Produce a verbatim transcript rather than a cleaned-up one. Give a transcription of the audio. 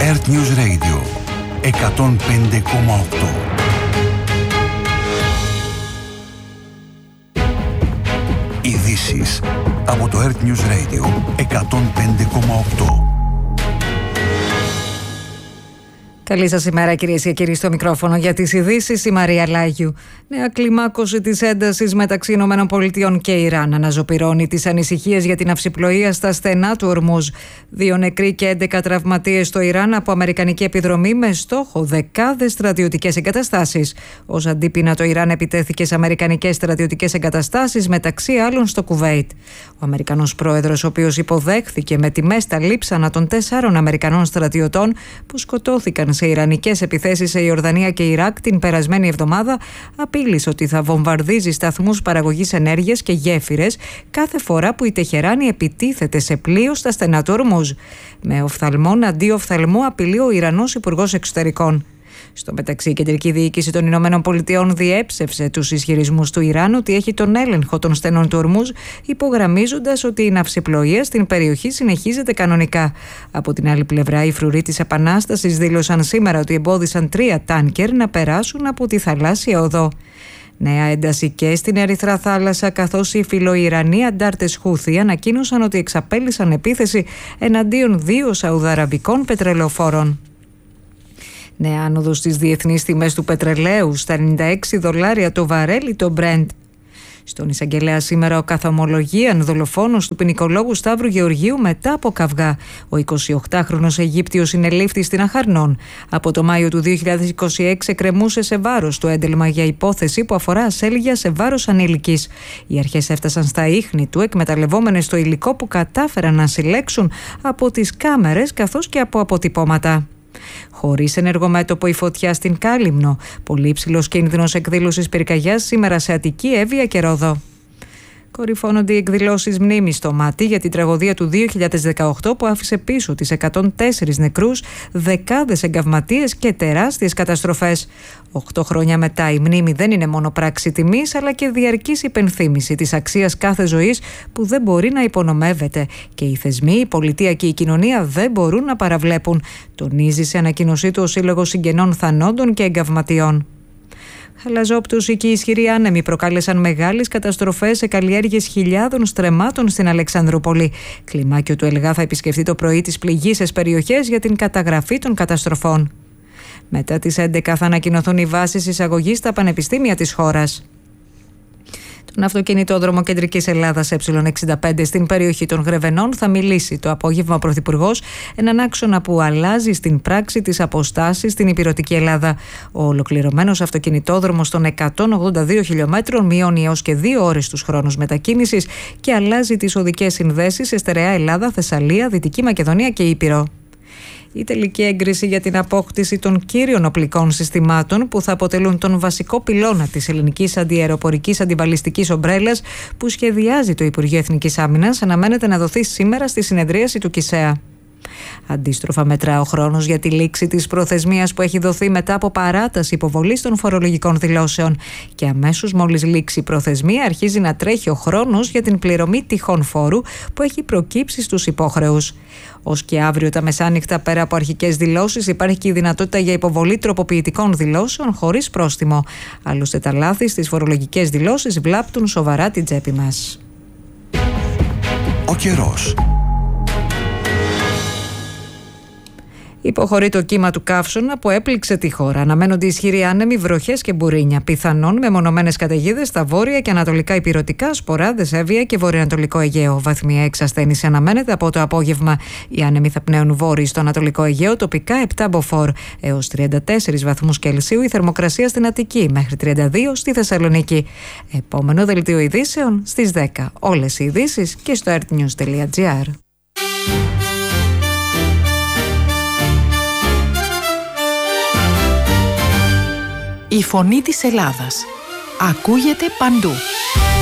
Earth News Radio εκατόν πέντε κόμμα οκτώ. Ειδήσεις από το Earth News Radio εκατόν πέντε κόμμα οκτώ. Καλή σας ημέρα, κυρίες και κύριοι, στο μικρόφωνο για τις ειδήσεις η Μαρία Λάγιου. Νέα κλιμάκωση της έντασης μεταξύ ΗΠΑ και Ιράν αναζωπυρώνει τις ανησυχίες για την ναυσιπλοεία στα στενά του Ορμούζ. Δύο νεκροί και έντεκα τραυματίες στο Ιράν από αμερικανική επιδρομή με στόχο δεκάδες στρατιωτικές εγκαταστάσεις. Ως αντίπεινα, το Ιράν επιτέθηκε σε αμερικανικές στρατιωτικές εγκαταστάσεις, μεταξύ άλλων στο Κουβέιτ. Ο Αμερικανός πρόεδρος, ο οποίος υποδέχθηκε με τιμές τα λείψανα των τεσσάρων Αμερικανών στρατιωτών που σκοτώθηκαν σε ιρανικές επιθέσεις σε Ιορδανία και Ιράκ την περασμένη εβδομάδα, απείλησε ότι θα βομβαρδίζει σταθμούς παραγωγής ενέργειας και γέφυρες κάθε φορά που η Τεχεράνη επιτίθεται σε πλοίο στα στενά του Ορμούζ. Με οφθαλμόν αντί οφθαλμού απειλεί ο Ιρανός Υπουργός Εξωτερικών. Στο μεταξύ, η κεντρική διοίκηση των Ηνωμένων Πολιτειών διέψευσε τους ισχυρισμούς του Ιράν ότι έχει τον έλεγχο των στενών του Ορμούζ, υπογραμμίζοντας ότι η ναυσιπλοεία στην περιοχή συνεχίζεται κανονικά. Από την άλλη πλευρά, οι φρουροί της Επανάστασης δήλωσαν σήμερα ότι εμπόδισαν τρία τάνκερ να περάσουν από τη θαλάσσια οδό. Νέα ένταση και στην Ερυθρά Θάλασσα, καθώς οι φιλοϊρανοί αντάρτες Χούθι ανακοίνωσαν ότι εξαπέλυσαν επίθεση εναντίον δύο σαουδαραβικών πετρελαιοφόρων. Νέα άνοδος στις διεθνείς τιμές του πετρελαίου στα ενενήντα έξι δολάρια το βαρέλι το Brent. Στον εισαγγελέα σήμερα ο καθομολογίαν δολοφόνος του ποινικολόγου Σταύρου Γεωργίου μετά από καυγά. Ο εικοσιοκτάχρονος Αιγύπτιος συνελήφθη στην Αχαρνών. Από το Μάιο του δύο χιλιάδες είκοσι έξι εκκρεμούσε σε βάρος το έντελμα για υπόθεση που αφορά ασέλγεια σε βάρος ανήλικης. Οι αρχές έφτασαν στα ίχνη του, εκμεταλλευόμενες το υλικό που κατάφεραν να συλλέξουν από τις κάμερες καθώς και από αποτυπώματα. Χωρίς ενεργομέτωπο η φωτιά στην Κάλυμνο. Πολύ υψηλός κίνδυνος εκδήλωσης πυρκαγιάς σήμερα σε Αττική, Εύβοια και Ρόδο. Κορυφώνονται οι εκδηλώσεις μνήμης στο Μάτι για την τραγωδία του δύο χιλιάδες δεκαοκτώ που άφησε πίσω τις εκατόν τέσσερις νεκρούς, δεκάδες εγκαυματίες και τεράστιες καταστροφές. Οχτώ χρόνια μετά, η μνήμη δεν είναι μόνο πράξη τιμής, αλλά και διαρκής υπενθύμηση της αξίας κάθε ζωής που δεν μπορεί να υπονομεύεται. Και οι θεσμοί, η πολιτεία και η κοινωνία δεν μπορούν να παραβλέπουν, τονίζει σε ανακοίνωσή του ο Σύλλογος Συγγενών Θανόντων και Εγκαυματιών. Χαλαζόπτωση και ισχυροί άνεμοι προκάλεσαν μεγάλες καταστροφές σε καλλιέργειες χιλιάδων στρεμμάτων στην Αλεξανδρούπολη. Κλιμάκιο του Ελγά θα επισκεφτεί το πρωί τις πληγείσες περιοχές για την καταγραφή των καταστροφών. Μετά τις έντεκα θα ανακοινωθούν οι βάσεις εισαγωγής στα πανεπιστήμια της χώρας. Τον αυτοκινητόδρομο Κεντρικής Ελλάδας Ε εξήντα πέντε στην περιοχή των Γρεβενών θα μιλήσει το απόγευμα ο Πρωθυπουργός, έναν άξονα που αλλάζει στην πράξη τις αποστάσεις στην ηπειρωτική Ελλάδα. Ο ολοκληρωμένος αυτοκινητόδρομος των εκατόν ογδόντα δύο χιλιόμετρων μειώνει έως και δύο ώρες τους χρόνους μετακίνησης και αλλάζει τις οδικές συνδέσεις σε στερεά Ελλάδα, Θεσσαλία, Δυτική Μακεδονία και Ήπειρο. Η τελική έγκριση για την απόκτηση των κύριων οπλικών συστημάτων που θα αποτελούν τον βασικό πυλώνα της ελληνικής αντιαεροπορικής αντιβαλιστικής ομπρέλας που σχεδιάζει το Υπουργείο Εθνικής Άμυνας αναμένεται να δοθεί σήμερα στη συνεδρίαση του ΚΙΣΕΑ. Αντίστροφα, μετρά ο χρόνος για τη λήξη της προθεσμίας που έχει δοθεί μετά από παράταση υποβολής των φορολογικών δηλώσεων. Και αμέσως μόλις λήξει η προθεσμία, αρχίζει να τρέχει ο χρόνος για την πληρωμή τυχών φόρου που έχει προκύψει στους υπόχρεους. Ως και αύριο τα μεσάνυχτα, πέρα από αρχικές δηλώσεις, υπάρχει και η δυνατότητα για υποβολή τροποποιητικών δηλώσεων χωρίς πρόστιμο. Άλλωστε, τα λάθη στις φορολογικές δηλώσεις βλάπτουν σοβαρά την τσέπη μας. Ο καιρός. Υποχωρεί το κύμα του καύσωνα που έπληξε τη χώρα. Αναμένονται ισχυροί άνεμοι, βροχές και μπουρίνια. Πιθανόν μεμονωμένες καταιγίδες στα βόρεια και ανατολικά ηπειρωτικά, Σποράδες, Εύβοια και βορειοανατολικό Αιγαίο. Βαθμία εξασθένηση αναμένεται από το απόγευμα. Οι άνεμοι θα πνέουν βόρειοι στο ανατολικό Αιγαίο, τοπικά επτά μποφόρ έως τριάντα τέσσερις βαθμούς Κελσίου. Η θερμοκρασία στην Αττική μέχρι τριάντα δύο στη Θεσσαλονίκη. Επόμενο δελτίο ειδήσεων στις δέκα. Όλες οι ειδήσεις και στο earthnews τελεία gr. Η φωνή της Ελλάδας ακούγεται παντού.